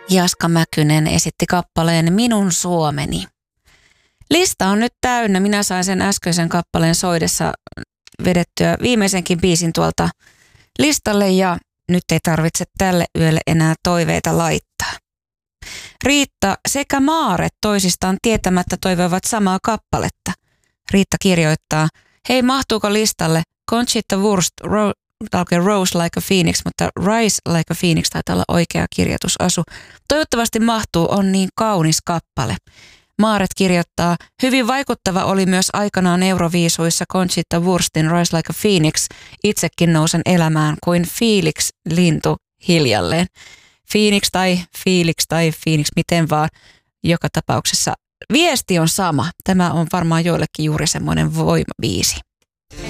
Jaska Mäkynen esitti kappaleen Minun Suomeni. Lista on nyt täynnä. Minä sain sen äskeisen kappaleen soidessa vedettyä viimeisenkin biisin tuolta listalle ja nyt ei tarvitse tälle yölle enää toiveita laittaa. Riitta sekä Maaret toisistaan tietämättä toivovat samaa kappaletta. Riitta kirjoittaa, hei mahtuuko listalle Conchita Wurst, Rose Like a Phoenix, mutta Rise Like a Phoenix taitaa olla oikea kirjoitusasu. Toivottavasti mahtuu, on niin kaunis kappale. Maaret kirjoittaa, hyvin vaikuttava oli myös aikanaan Euroviisuissa Conchita Wurstin Rise Like a Phoenix. Itsekin nousen elämään kuin Felix lintu hiljalleen. Felix tai Phoenix, miten vaan. Joka tapauksessa viesti on sama. Tämä on varmaan joillekin juuri semmoinen voimabiisi.